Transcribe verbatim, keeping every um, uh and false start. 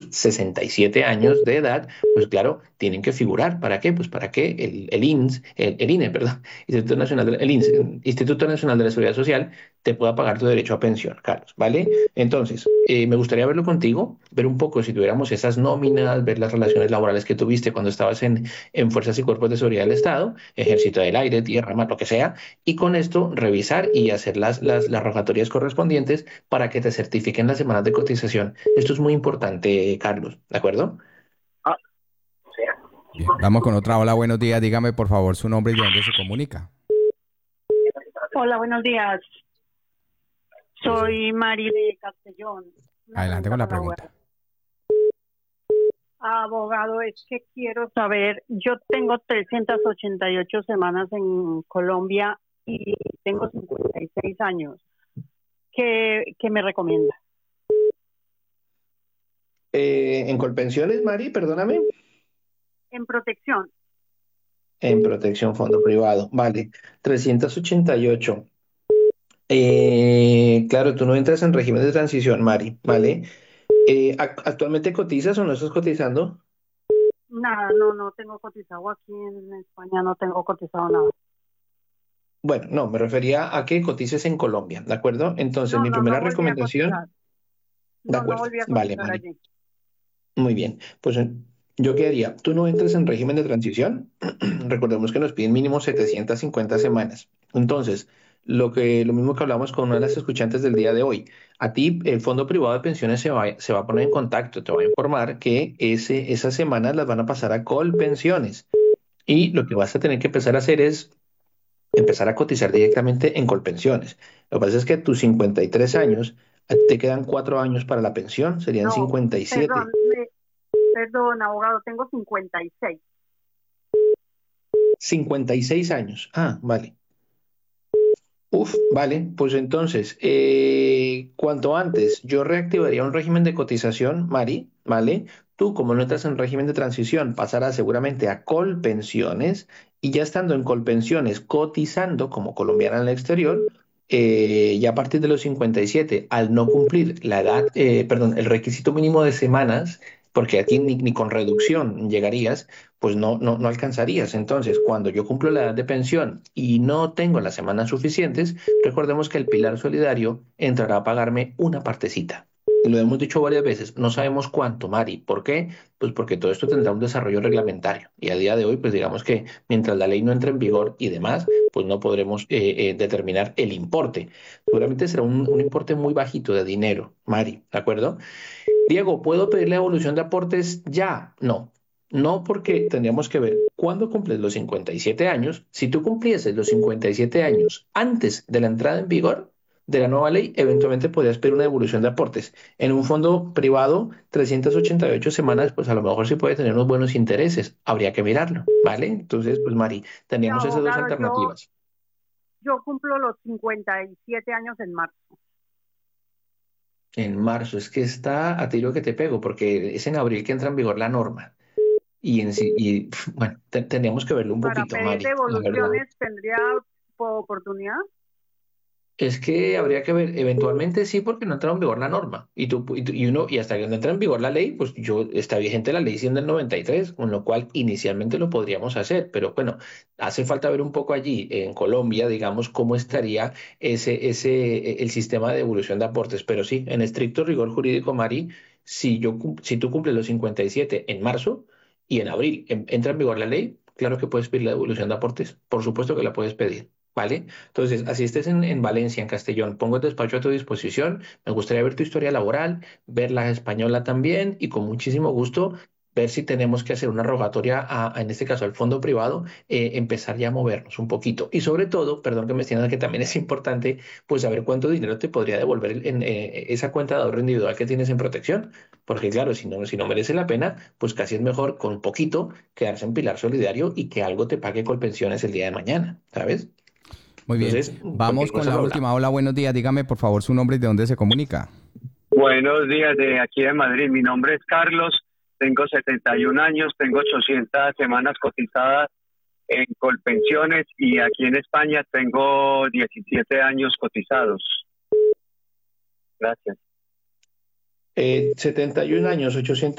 sesenta y siete años de edad, pues claro, tienen que figurar. ¿Para qué? Pues para que el, el I N S, el, el I N E, perdón, Instituto Nacional de, el I N S, el Instituto Nacional de la Seguridad Social, te pueda pagar tu derecho a pensión, Carlos, ¿vale? Entonces, eh, me gustaría verlo contigo, ver un poco si tuviéramos esas nóminas, ver las relaciones laborales que tuviste cuando estabas en, en Fuerzas y Cuerpos de Seguridad del Estado, Ejército del Aire, Tierra, Mar, lo que sea, y con esto revisar y hacer las, las, las rogatorias correspondientes para que te certifiquen las semanas de cotización. Esto es muy importante, Carlos, ¿de acuerdo? Ah, Bien, vamos con otra. Hola, buenos días. Dígame, por favor, su nombre y de dónde se comunica. hola, buenos días. Sí, señor. Soy Mari de Castellón. Una Adelante pregunta con la para el abogado. pregunta. Abogado, es que quiero saber, yo tengo trescientas ochenta y ocho semanas en Colombia y tengo cincuenta y seis años. ¿Qué, qué me recomienda? Eh, en Colpensiones, Mari, perdóname. En protección. En protección fondo privado, vale. trescientos ochenta y ocho. Eh, claro, tú no entras en régimen de transición, Mari, ¿vale? Eh, ¿ac- ¿actualmente cotizas o no estás cotizando? Nada, no, no tengo cotizado aquí en España, no tengo cotizado nada. Bueno, no, me refería a que cotices en Colombia, ¿de acuerdo? Entonces, No, mi no, primera no volví a recomendación, cotizar. de No, no acuerdo, volví a vale, cotizar Mari, allí. muy bien. Pues eh, yo qué haría, tú no entras en régimen de transición, recordemos que nos piden mínimo setecientas cincuenta semanas. Entonces, lo que, lo mismo que hablamos con una de las escuchantes del día de hoy, a ti el Fondo Privado de Pensiones se va, se va a poner en contacto, te va a informar que ese, esas semanas las van a pasar a Colpensiones. Y lo que vas a tener que empezar a hacer es empezar a cotizar directamente en Colpensiones. Lo que pasa es que a tus cincuenta y tres años, a ti te quedan cuatro años para la pensión, serían No, cincuenta y siete. perdón, me, perdón, abogado, tengo cincuenta y seis. cincuenta y seis años. Ah, vale. Uf, vale, pues entonces, eh, cuanto antes yo reactivaría un régimen de cotización, Mari, ¿vale? Tú, como no estás en régimen de transición, pasarás seguramente a Colpensiones y ya estando en Colpensiones, cotizando como colombiana en el exterior, eh, ya a partir de los cincuenta y siete, al no cumplir la edad, eh, perdón, el requisito mínimo de semanas, porque aquí ni, ni con reducción llegarías, pues no, no, no alcanzarías. Entonces, cuando yo cumplo la edad de pensión y no tengo las semanas suficientes, recordemos que el pilar solidario entrará a pagarme una partecita. Y lo hemos dicho varias veces, no sabemos cuánto, Mari. ¿Por qué? Pues porque todo esto tendrá un desarrollo reglamentario. Y a día de hoy, pues digamos que mientras la ley no entre en vigor y demás, pues no podremos eh, eh, determinar el importe. Seguramente será un, un importe muy bajito de dinero, Mari, ¿de acuerdo? Diego, ¿puedo pedir la evolución de aportes ya? No. No, porque tendríamos que ver cuándo cumples los cincuenta y siete años. Si tú cumplieses los cincuenta y siete años antes de la entrada en vigor de la nueva ley, eventualmente podrías pedir una devolución de aportes. En un fondo privado, trescientas ochenta y ocho semanas, pues a lo mejor sí puede tener unos buenos intereses. Habría que mirarlo, ¿vale? Entonces, pues Mari, Sí, tendríamos esas dos abogado, yo, alternativas. yo cumplo los cincuenta y siete años en marzo. En marzo, es que está a tiro que te pego, porque es en abril que entra en vigor la norma. Y, en sí, y pf, bueno, te- tendríamos que verlo un Para poquito, pedir Mari, la verdad. devoluciones, ¿tendría po- oportunidad? Es que habría que ver, eventualmente sí, porque no entra en vigor la norma. Y, tú, y, tú- y uno, y hasta que no entra en vigor la ley, pues yo está vigente la ley siendo el noventa y tres, con lo cual inicialmente lo podríamos hacer. Pero bueno, hace falta ver un poco allí en Colombia, digamos, cómo estaría ese, ese, e- el sistema de devolución de aportes. Pero sí, en estricto rigor jurídico, Mari, si yo, cum- si tú cumples los cincuenta y siete en marzo y en abril en- entra en vigor la ley, claro que puedes pedir la devolución de aportes. Por supuesto que la puedes pedir. ¿Vale? Entonces, así estés en, en Valencia, en Castellón, pongo el despacho a tu disposición. Me gustaría ver tu historia laboral, ver la española también y con muchísimo gusto ver si tenemos que hacer una rogatoria, a, a, en este caso al fondo privado, eh, empezar ya a movernos un poquito. Y sobre todo, perdón que me extienda, que también es importante, pues saber cuánto dinero te podría devolver en eh, esa cuenta de ahorro individual que tienes en protección. Porque claro, si no, si no merece la pena, pues casi es mejor con poquito quedarse en pilar solidario y que algo te pague con pensiones el día de mañana, ¿sabes? Muy bien. Entonces, Vamos cualquier con cosa la lo última. hablamos. Hola, buenos días. Dígame, por favor, su nombre y de dónde se comunica. Buenos días de aquí de Madrid. Mi nombre es Carlos, tengo setenta y un años, tengo ochocientas semanas cotizadas en Colpensiones y aquí en España tengo diecisiete años cotizados. Gracias. Eh, setenta y un años, ochocientos